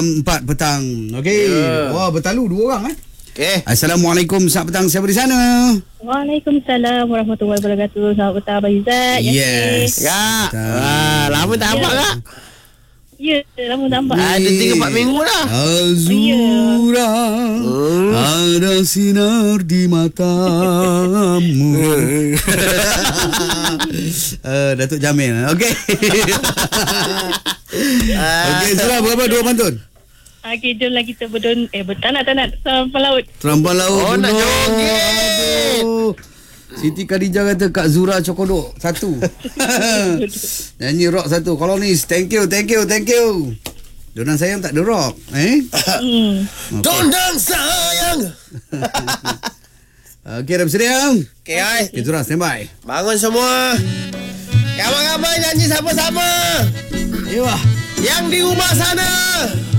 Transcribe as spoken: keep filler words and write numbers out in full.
Empat petang. Okey. Yeah. Wah, bertalu dua orang eh. Okey. Assalamualaikum. Selamat petang. Siapa di sana? Waalaikumsalam warahmatullahi wabarakatuh. Selamat petang Abang Izzat. Yes. Ya. Wah, lama tak nampak kak? Ya, lama tak nampak. Ada tiga empat minggu dah. Azura, hmm. ada sinar di matamu. uh, Datuk Jamil. Okey. Okey, Zura, berapa dua pantun? Okey, jomlah kita berdon eh bertanak tanak sampai laut. Terampan laut. Oh, nak joget. Siti Khadijah kata Kak Zura Cokodok satu. Nyanyi rock satu. Kolonis, thank you, thank you, thank you. Dondang sayang tak ada rock, eh? Hmm. Okay. Dondang sayang. Okey, dah bersedia? Okey, hai. Okay, Zura, stand by. Bangun semua. Kawan-kawan nyanyi sama-sama. Ayo lah. Yang di rumah sana.